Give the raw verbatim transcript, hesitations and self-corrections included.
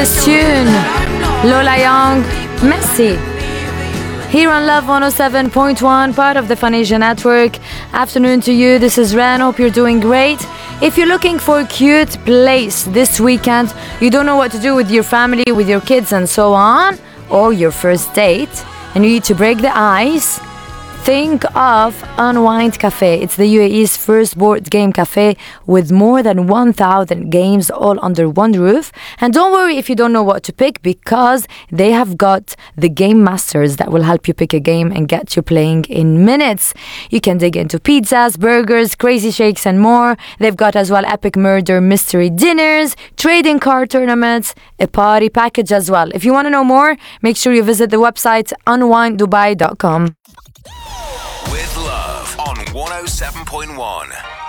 this tune. Lola Young, Messi. Here on Love one oh seven point one, part of the Phonesia Network. Afternoon to you, this is Ren, hope you're doing great. If you're looking for a cute place this weekend, you don't know what to do with your family, with your kids and so on, or your first date, and you need to break the ice, think of Unwind Cafe. It's the U A E's first board game cafe with more than one thousand games all under one roof. And don't worry if you don't know what to pick, because they have got the game masters that will help you pick a game and get you playing in minutes. You can dig into pizzas, burgers, crazy shakes and more. They've got as well epic murder mystery dinners, trading card tournaments, a party package as well. If you want to know more, make sure you visit the website unwind dubai dot com. With Love on one oh seven point one.